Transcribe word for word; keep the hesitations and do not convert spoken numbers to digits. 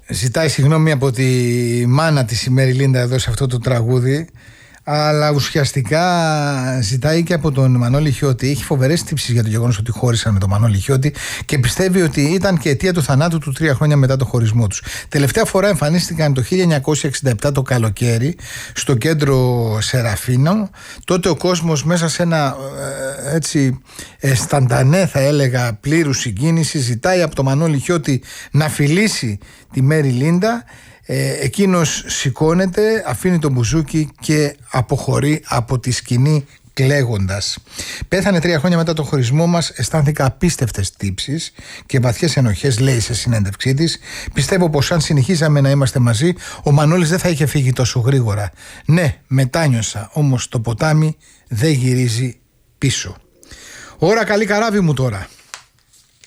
Ζητάει συγγνώμη από τη μάνα της η Μέρι Λίντα εδώ σε αυτό το τραγούδι, αλλά ουσιαστικά ζητάει και από τον Μανώλη Χιώτη. Έχει φοβερές τύψεις για το γεγονός ότι χώρισαν με τον Μανώλη Χιώτη και πιστεύει ότι ήταν και αιτία του θανάτου του τρία χρόνια μετά το χωρισμό τους. Τελευταία φορά εμφανίστηκαν το χίλια εννιακόσια εξήντα επτά το καλοκαίρι στο κέντρο Σεραφίνο. Τότε ο κόσμος μέσα σε ένα έτσι σταντανέ, θα έλεγα, πλήρους συγκίνηση, ζητάει από τον Μανώλη Χιώτη να φιλήσει τη Μέρι Λίντα. Ε, εκείνος σηκώνεται, αφήνει το μπουζούκι και αποχωρεί από τη σκηνή κλαίγοντας. Πέθανε τρία χρόνια μετά τον χωρισμό μας. Αισθάνθηκα απίστευτες τύψεις και βαθιές ενοχές, λέει σε συνέντευξή της. Πιστεύω πως αν συνεχίζαμε να είμαστε μαζί, ο Μανώλης δεν θα είχε φύγει τόσο γρήγορα. Ναι, μετάνιωσα, όμως το ποτάμι δεν γυρίζει πίσω. Ώρα καλή καράβι μου τώρα.